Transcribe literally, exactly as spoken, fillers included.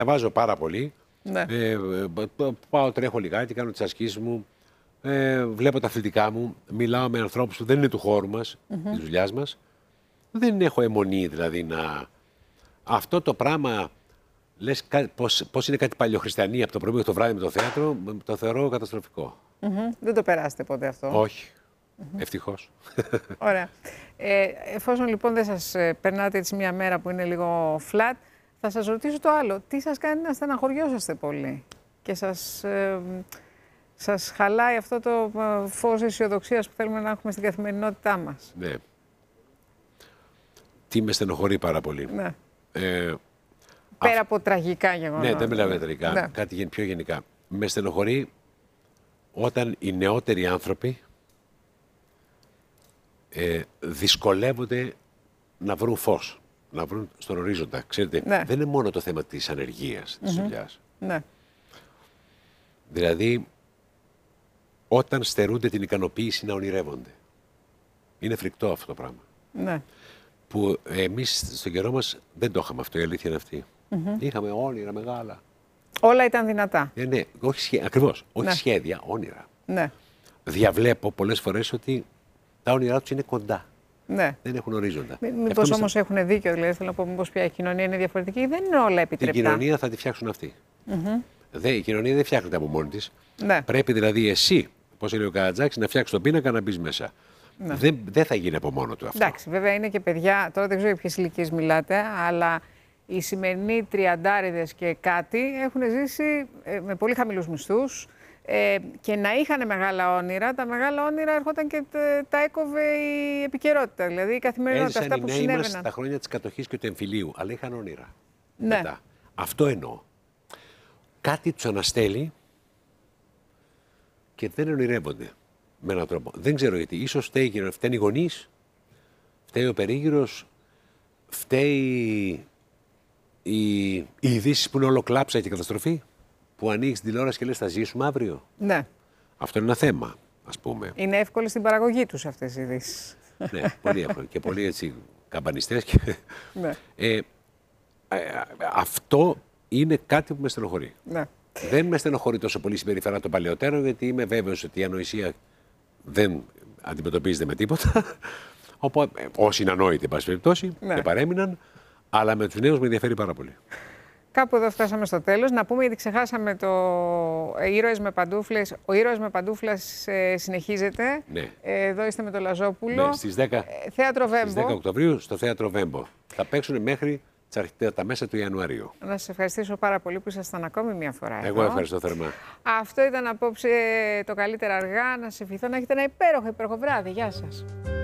Διαβάζω πάρα πολύ. Ναι. Ε, πάω, τρέχω λιγάκι, κάνω τις ασκήσεις μου. Ε, βλέπω τα αθλητικά μου. Μιλάω με ανθρώπους που δεν είναι του χώρου μας, mm-hmm. της δουλειάς μας. Δεν έχω αιμονή δηλαδή να. Αυτό το πράγμα, λες πώς, πώς είναι κάτι παλιοχριστιανή από το πρωί μέχρι το βράδυ με το θέατρο, το θεωρώ καταστροφικό. Mm-hmm. Δεν το περάσετε ποτέ αυτό? Όχι. Mm-hmm. Ευτυχώς. Ωραία. Ε, εφόσον λοιπόν δεν σας ε, περνάτε έτσι μια μέρα που είναι λίγο flat, θα σας ρωτήσω το άλλο. Τι σας κάνει να στεναχωριόσαστε πολύ και σας, ε, σας χαλάει αυτό το ε, φως αισιοδοξίας που θέλουμε να έχουμε στην καθημερινότητά μας? Ναι. Τι με στενοχωρεί πάρα πολύ. Ναι. Ε, Πέρα α... από τραγικά γεγονότα. Ναι, δεν μιλάμε τραγικά. Ναι. Κάτι πιο γενικά. Με στενοχωρεί όταν οι νεότεροι άνθρωποι ε, δυσκολεύονται να βρουν φως, να βρουν στον ορίζοντα. Ξέρετε, ναι. δεν είναι μόνο το θέμα της ανεργίας, της mm-hmm. δουλειάς. Ναι. Δηλαδή, όταν στερούνται την ικανοποίηση να ονειρεύονται. Είναι φρικτό αυτό το πράγμα. Ναι. Που εμείς στον καιρό μας δεν το είχαμε αυτό, η αλήθεια είναι αυτή. Mm-hmm. Είχαμε όνειρα μεγάλα. Όλα ήταν δυνατά. Ναι, ναι, όχι σχέ... ακριβώς. Όχι ναι. σχέδια, όνειρα. Ναι. Διαβλέπω πολλές φορές ότι τα όνειρά τους είναι κοντά. Ναι. Δεν έχουν ορίζοντα. Μήπως όμως έχουν δίκιο, δηλαδή θέλω να πω, μήπως πια η κοινωνία είναι διαφορετική, δεν είναι όλα επιτρεπτά. Την κοινωνία θα τη φτιάξουν αυτοί. Mm-hmm. Δε, η κοινωνία δεν φτιάχνεται από μόνη της. Ναι. Πρέπει δηλαδή εσύ, πώς έλεγε ο Καρατζάκης, να φτιάξεις τον πίνακα να μπεις μέσα. Ναι. Δεν, δεν θα γίνει από μόνο του αυτό. Εντάξει, βέβαια είναι και παιδιά, τώρα δεν ξέρω για ποιες ηλικίες μιλάτε, αλλά οι σημερινοί τριαντάριδες και κάτι έχουν ζήσει ε, με πολύ χαμηλούς μισθούς ε, και να είχαν μεγάλα όνειρα, τα μεγάλα όνειρα έρχονταν και τα, τα έκοβε η επικαιρότητα, δηλαδή η καθημερινότητα, Έζησαν αυτά που οι νέοι συνέβαιναν. μας τα χρόνια της κατοχής και του εμφυλίου, αλλά είχαν όνειρα. Ναι. Μετά. Αυτό εννοώ. Κάτι τους αναστέλει και δεν ονειρεύονται με έναν τρόπο. Δεν ξέρω γιατί. Ίσως φταίει, φταίνει οι γονείς, φταίει ο περίγυρος, φταίει οι, οι ειδήσεις που είναι όλο κλάψα και καταστροφή, που ανοίγεις την τηλεόραση και λες θα ζήσουμε αύριο. Ναι. Αυτό είναι ένα θέμα, ας πούμε. Είναι εύκολη στην παραγωγή τους αυτές οι ειδήσεις. Ναι, πολύ εύκολο. Και πολύ έτσι καμπανιστές. Και... Ναι. Ε, ε, αυτό είναι κάτι που με στενοχωρεί. Ναι. Δεν με στενοχωρεί τόσο πολύ η συμπεριφορά των παλαιότερων, γιατί είμαι βέβαιος ότι η ανοησία δεν αντιμετωπίζεται με τίποτα. Οπότε, όσοι είναι ανόητοι, εν πάση περιπτώσει, ναι. και παρέμειναν, αλλά με τους νέους με ενδιαφέρει πάρα πολύ. Κάπου εδώ φτάσαμε στο τέλος. Να πούμε, γιατί ξεχάσαμε το Ήρωες με παντούφλες. Ο Ήρωες με παντούφλας ε, συνεχίζεται. Ναι. Ε, εδώ είστε με το Λαζόπουλο. Ναι, στις δέκα, ε, Θέατρο Βέμπο. Στις δέκα Οκτωβρίου στο Θέατρο Βέμπο. Θα παίξουν μέχρι τα μέσα του Ιανουαρίου. Να σας ευχαριστήσω πάρα πολύ που ήσασταν ακόμη μια φορά εδώ. Εγώ ευχαριστώ θερμά. Αυτό ήταν απόψε το καλύτερα αργά. Να σε ευχηθώ να έχετε ένα υπέροχο, υπέροχο βράδυ. Γεια σας.